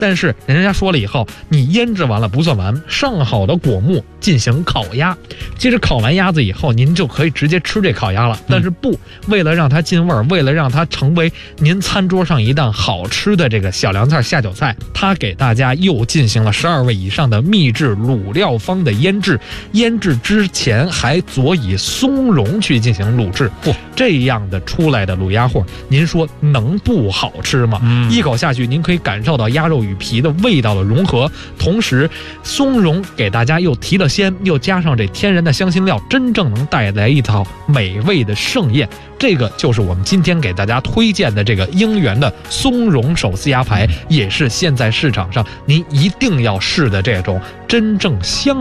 但是人家说了以后，你腌制完了不算完，上好的果木进行烤鸭。其实烤完鸭子以后，您就可以直接吃这烤鸭了。但是不，为了让它进味儿，为了让它成为您餐桌上一道好吃的这个小凉菜、下酒菜，他给大家又进行了12味以上的秘制卤料方的腌制。腌制之前还佐以松茸去进行卤制。这样的出来的卤鸭货，您说能不好吃吗？一口下去，您可以感受到鸭肉与皮的味道的融合，同时松茸给大家又提了鲜，又加上这天然的香辛料，真正能带来一套美味的盛宴。这个就是我们今天给大家推荐的这个英源的松茸手撕鸭排，也是现在市场上您一定要试的这种真正香